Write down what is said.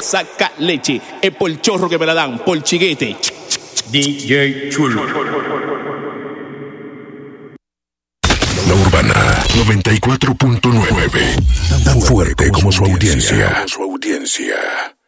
saca leche. Es por chorro que me la dan, por chiguete. DJ Chulo. La Urbana 94.9. Tan fuerte como su audiencia.